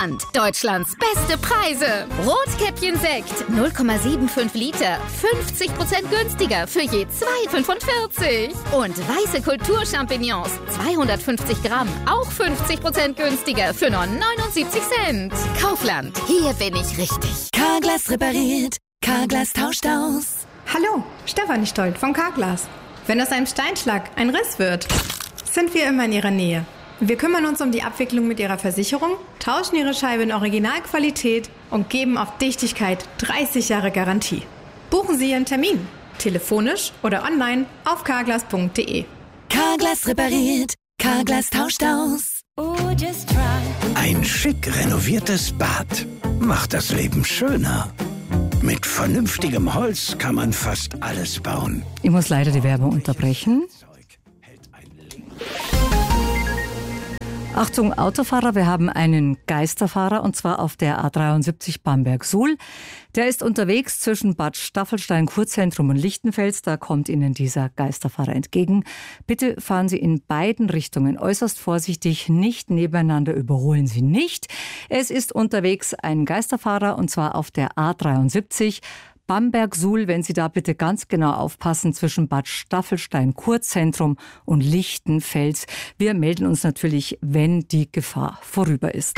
Kaufland. Deutschlands beste Preise. Rotkäppchen-Sekt 0,75 Liter. 50% günstiger für je 2,45. Und weiße Kulturchampignons 250 Gramm. Auch 50% günstiger für nur 79 Cent. Kaufland. Hier bin ich richtig. Carglass repariert. Carglass tauscht aus. Hallo, Stefanie Stolt von Carglass. Wenn aus einem Steinschlag ein Riss wird, sind wir immer in Ihrer Nähe. Wir kümmern uns um die Abwicklung mit Ihrer Versicherung, tauschen Ihre Scheibe in Originalqualität und geben auf Dichtigkeit 30 Jahre Garantie. Buchen Sie Ihren Termin, telefonisch oder online auf carglass.de. Carglass repariert. Carglass tauscht aus. Ein schick renoviertes Bad macht das Leben schöner. Mit vernünftigem Holz kann man fast alles bauen. Ich muss leider die Werbung unterbrechen. Achtung Autofahrer, wir haben einen Geisterfahrer und zwar auf der A73 Bamberg-Suhl. Der ist unterwegs zwischen Bad Staffelstein Kurzentrum und Lichtenfels. Da kommt Ihnen dieser Geisterfahrer entgegen. Bitte fahren Sie in beiden Richtungen äußerst vorsichtig, nicht nebeneinander, überholen Sie nicht. Es ist unterwegs ein Geisterfahrer und zwar auf der A73 Bamberg-Suhl, wenn Sie da bitte ganz genau aufpassen, zwischen Bad Staffelstein Kurzentrum und Lichtenfels. Wir melden uns natürlich, wenn die Gefahr vorüber ist.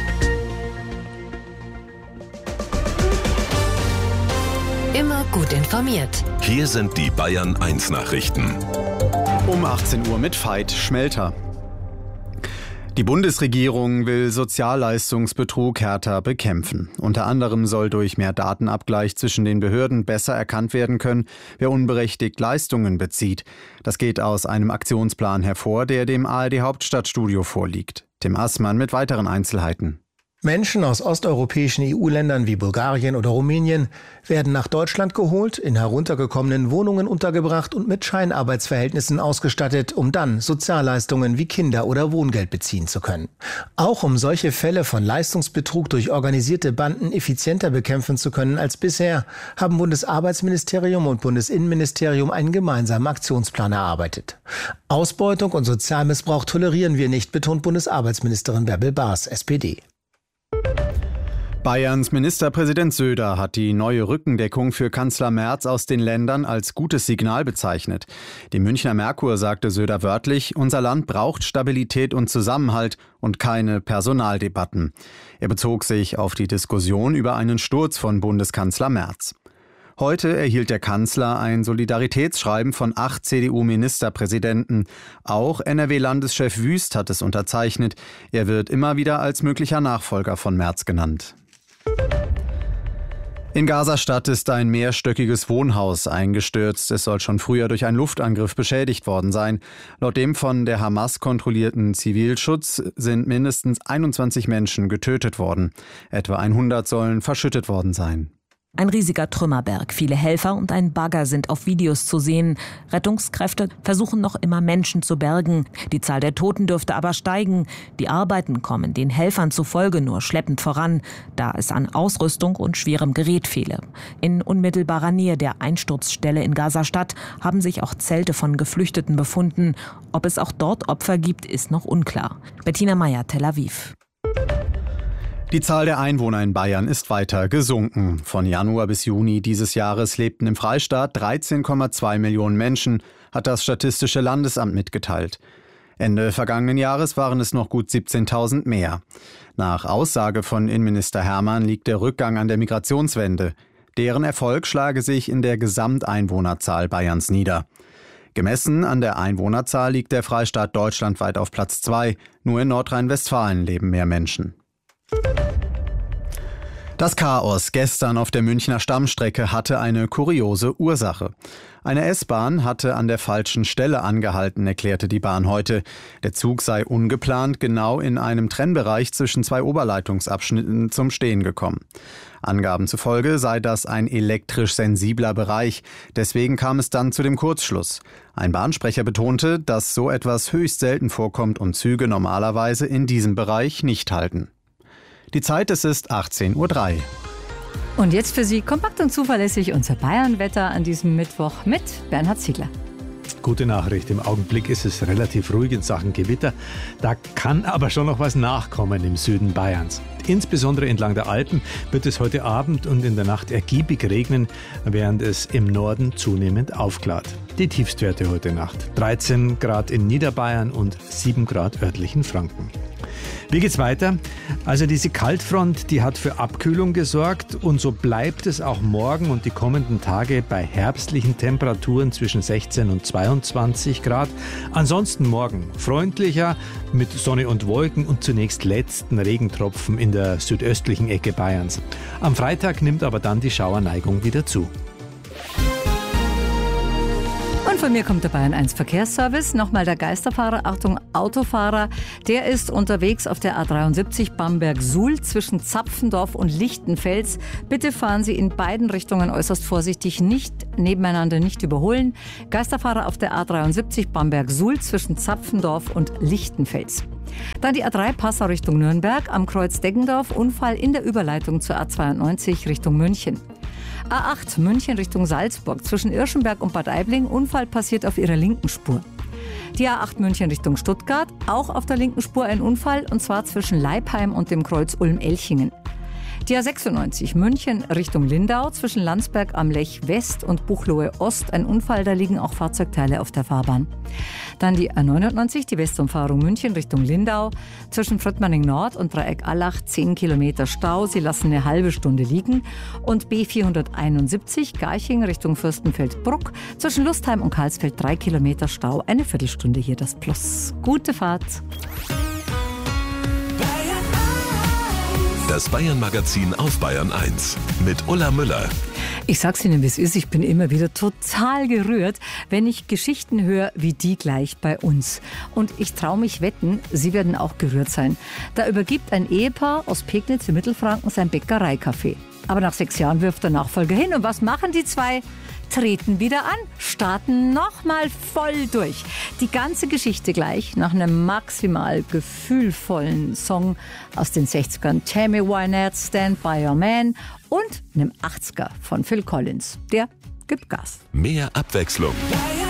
Immer gut informiert. Hier sind die Bayern 1 Nachrichten. Um 18 Uhr mit Veit Schmelter. Die Bundesregierung will Sozialleistungsbetrug härter bekämpfen. Unter anderem soll durch mehr Datenabgleich zwischen den Behörden besser erkannt werden können, wer unberechtigt Leistungen bezieht. Das geht aus einem Aktionsplan hervor, der dem ARD Hauptstadtstudio vorliegt. Tim Assmann mit weiteren Einzelheiten. Menschen aus osteuropäischen EU-Ländern wie Bulgarien oder Rumänien werden nach Deutschland geholt, in heruntergekommenen Wohnungen untergebracht und mit Scheinarbeitsverhältnissen ausgestattet, um dann Sozialleistungen wie Kinder- oder Wohngeld beziehen zu können. Auch um solche Fälle von Leistungsbetrug durch organisierte Banden effizienter bekämpfen zu können als bisher, haben Bundesarbeitsministerium und Bundesinnenministerium einen gemeinsamen Aktionsplan erarbeitet. Ausbeutung und Sozialmissbrauch tolerieren wir nicht, betont Bundesarbeitsministerin Bärbel Baas, SPD. Bayerns Ministerpräsident Söder hat die neue Rückendeckung für Kanzler Merz aus den Ländern als gutes Signal bezeichnet. Dem Münchner Merkur sagte Söder wörtlich, unser Land braucht Stabilität und Zusammenhalt und keine Personaldebatten. Er bezog sich auf die Diskussion über einen Sturz von Bundeskanzler Merz. Heute erhielt der Kanzler ein Solidaritätsschreiben von 8 CDU-Ministerpräsidenten. Auch NRW-Landeschef Wüst hat es unterzeichnet. Er wird immer wieder als möglicher Nachfolger von Merz genannt. In Gaza-Stadt ist ein mehrstöckiges Wohnhaus eingestürzt. Es soll schon früher durch einen Luftangriff beschädigt worden sein. Laut dem von der Hamas kontrollierten Zivilschutz sind mindestens 21 Menschen getötet worden. Etwa 100 sollen verschüttet worden sein. Ein riesiger Trümmerberg, viele Helfer und ein Bagger sind auf Videos zu sehen. Rettungskräfte versuchen noch immer Menschen zu bergen. Die Zahl der Toten dürfte aber steigen. Die Arbeiten kommen den Helfern zufolge nur schleppend voran, da es an Ausrüstung und schwerem Gerät fehle. In unmittelbarer Nähe der Einsturzstelle in Gaza-Stadt haben sich auch Zelte von Geflüchteten befunden. Ob es auch dort Opfer gibt, ist noch unklar. Bettina Meyer, Tel Aviv. Die Zahl der Einwohner in Bayern ist weiter gesunken. Von Januar bis Juni dieses Jahres lebten im Freistaat 13,2 Millionen Menschen, hat das Statistische Landesamt mitgeteilt. Ende vergangenen Jahres waren es noch gut 17.000 mehr. Nach Aussage von Innenminister Hermann liegt der Rückgang an der Migrationswende. Deren Erfolg schlage sich in der Gesamteinwohnerzahl Bayerns nieder. Gemessen an der Einwohnerzahl liegt der Freistaat deutschlandweit auf Platz 2. Nur in Nordrhein-Westfalen leben mehr Menschen. Das Chaos gestern auf der Münchner Stammstrecke hatte eine kuriose Ursache. Eine S-Bahn hatte an der falschen Stelle angehalten, erklärte die Bahn heute. Der Zug sei ungeplant genau in einem Trennbereich zwischen 2 Oberleitungsabschnitten zum Stehen gekommen. Angaben zufolge sei das ein elektrisch sensibler Bereich. Deswegen kam es dann zu dem Kurzschluss. Ein Bahnsprecher betonte, dass so etwas höchst selten vorkommt und Züge normalerweise in diesem Bereich nicht halten. Die Zeit, es ist 18:03 Uhr. Und jetzt für Sie kompakt und zuverlässig unser Bayern-Wetter an diesem Mittwoch mit Bernhard Ziegler. gute Nachricht. Im Augenblick ist es relativ ruhig in Sachen Gewitter. Da kann aber schon noch was nachkommen im Süden Bayerns. Insbesondere entlang der Alpen wird es heute Abend und in der Nacht ergiebig regnen, während es im Norden zunehmend aufklart. Die Tiefstwerte heute Nacht: 13 Grad in Niederbayern und 7 Grad örtlichen Franken. Wie geht's weiter? Also diese Kaltfront, die hat für Abkühlung gesorgt und so bleibt es auch morgen und die kommenden Tage bei herbstlichen Temperaturen zwischen 16 und 22 Grad. Ansonsten morgen freundlicher mit Sonne und Wolken und zunächst letzten Regentropfen in der südöstlichen Ecke Bayerns. Am Freitag nimmt aber dann die Schauerneigung wieder zu. Und von mir kommt der Bayern 1 Verkehrsservice. Nochmal der Geisterfahrer, Achtung Autofahrer, der ist unterwegs auf der A73 Bamberg-Suhl zwischen Zapfendorf und Lichtenfels. Bitte fahren Sie in beiden Richtungen äußerst vorsichtig, nicht nebeneinander, nicht überholen. Geisterfahrer auf der A73 Bamberg-Suhl zwischen Zapfendorf und Lichtenfels. Dann die A3 Passau Richtung Nürnberg am Kreuz Deggendorf, Unfall in der Überleitung zur A92 Richtung München. A8 München Richtung Salzburg zwischen Irschenberg und Bad Aibling, Unfall passiert auf ihrer linken Spur. Die A8 München Richtung Stuttgart, auch auf der linken Spur ein Unfall, und zwar zwischen Leipheim und dem Kreuz Ulm-Elchingen. Die A96 München Richtung Lindau zwischen Landsberg am Lech West und Buchloe Ost ein Unfall, da liegen auch Fahrzeugteile auf der Fahrbahn. Dann die A99, die Westumfahrung München Richtung Lindau zwischen Fröttmanning Nord und Dreieck Allach 10 Kilometer Stau, sie lassen eine halbe Stunde liegen. Und B471 Garching Richtung Fürstenfeldbruck zwischen Lustheim und Karlsfeld 3 Kilometer Stau, eine Viertelstunde hier das Plus. Gute Fahrt! Das Bayern-Magazin auf Bayern 1 mit Ulla Müller. Ich sag's Ihnen, wie es ist. Ich bin immer wieder total gerührt, wenn ich Geschichten höre wie die gleich bei uns. Und ich traue mich wetten, Sie werden auch gerührt sein. Da übergibt ein Ehepaar aus Pegnitz in Mittelfranken sein Bäckereicafé. Aber nach 6 Jahren wirft der Nachfolger hin. Und was machen die zwei? Treten wieder an, starten nochmal voll durch. Die ganze Geschichte gleich nach einem maximal gefühlvollen Song aus den 60ern. Tammy Wynette, Stand By Your Man, und einem 80er von Phil Collins. Der gibt Gas. Mehr Abwechslung.